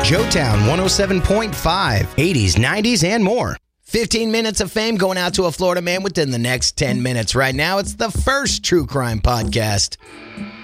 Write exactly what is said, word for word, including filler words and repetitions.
Joetown one oh seven point five, eighties, nineties, and more. fifteen minutes of fame going out to a Florida man within the next ten minutes. Right now, it's the first true crime podcast.